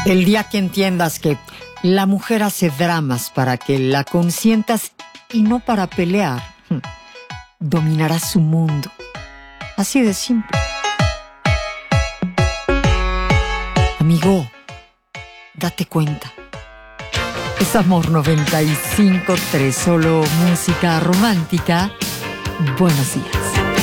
El día que entiendas que la mujer hace dramas para que la consientas y no para pelear, dominarás su mundo. Así de simple. Amigo, date cuenta. Es Amor 95.3, solo música romántica. Buenos días.